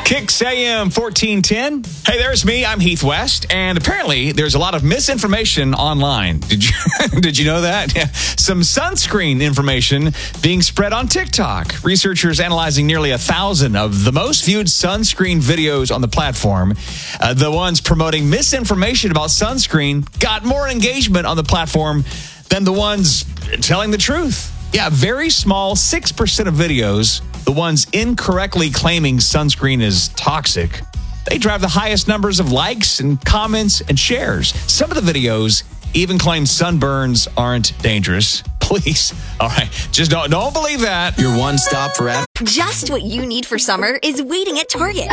Kicks AM 1410. Hey, there's me. I'm Heath West. And apparently there's a lot of misinformation online. Did you know that? Yeah. Some sunscreen information being spread on TikTok. Researchers analyzing nearly 1,000 of the most viewed sunscreen videos on the platform. The ones promoting misinformation about sunscreen got more engagement on the platform than the ones telling the truth. Yeah, very small, 6% of videos, the ones incorrectly claiming sunscreen is toxic, they drive the highest numbers of likes and comments and shares. Some of the videos even claim sunburns aren't dangerous. Please. All right. Just don't believe that. Your one stop for Just what you need for summer is waiting at Target.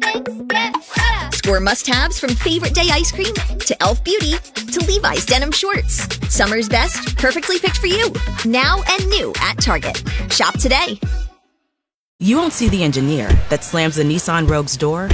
Score must-haves from favorite day ice cream to Elf Beauty to Levi's denim shorts. Summer's best, perfectly picked for you. Now and new at Target. Shop today. You won't see the engineer that slams the Nissan Rogue's door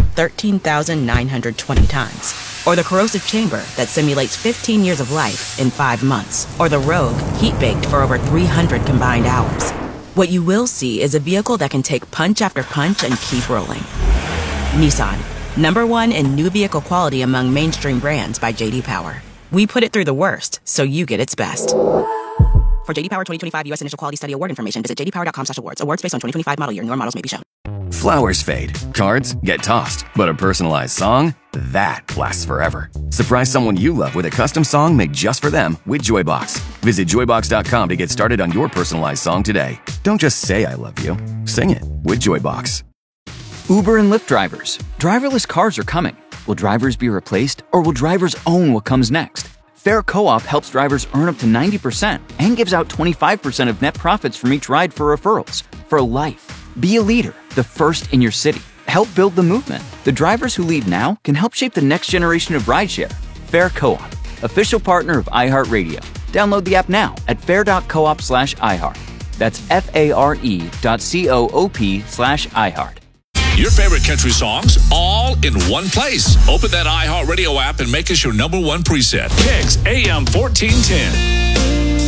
13,920 times. Or the corrosive chamber that simulates 15 years of life in 5 months. Or the Rogue heat-baked for over 300 combined hours. What you will see is a vehicle that can take punch after punch and keep rolling. Nissan, #1 in new vehicle quality among mainstream brands by J.D. Power. We put it through the worst, so you get its best. For J.D. Power 2025 U.S. Initial Quality Study Award information, visit jdpower.com/awards. Awards based on 2025 model year. Newer models may be shown. Flowers fade, cards get tossed, but a personalized song, that lasts forever. Surprise someone you love with a custom song made just for them with Joybox. Visit joybox.com to get started on your personalized song today. Don't just say I love you, sing it with Joybox. Uber and Lyft drivers. Driverless cars are coming. Will drivers be replaced, or will drivers own what comes next? Fair Co-op helps drivers earn up to 90% and gives out 25% of net profits from each ride for referrals. For life. Be a leader, the first in your city. Help build the movement. The drivers who lead now can help shape the next generation of rideshare. Fair Co-op, official partner of iHeartRadio. Download the app now at fair.coop/iHeart. That's FARE.coop/iHeart. Your favorite country songs all in one place. Open that iHeartRadio app and make us your #1 preset. Kicks AM 1410.